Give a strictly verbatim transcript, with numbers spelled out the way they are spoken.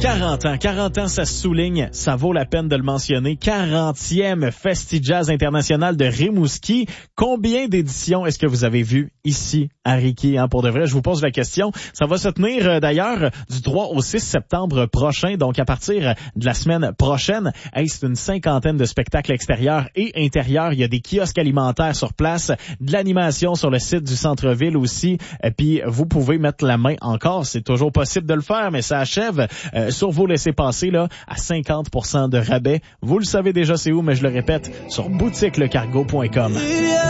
quarante ans. quarante ans, ça se souligne. Ça vaut la peine de le mentionner. quarantième Festi-Jazz International de Rimouski. Combien d'éditions est-ce que vous avez vu ici à Riquet? Hein, pour de vrai, je vous pose la question. Ça va se tenir euh, d'ailleurs du trois au six septembre prochain. Donc à partir de la semaine prochaine, hey, c'est une cinquantaine de spectacles extérieurs et intérieurs. Il y a des kiosques alimentaires sur place, de l'animation sur le site du centre-ville aussi. Et puis vous pouvez mettre la main encore. C'est toujours possible de le faire, mais ça achève euh, sur vos laissez-passer là à cinquante pour cent de rabais. Vous le savez déjà c'est où, mais je le répète, sur boutique le cargo point com.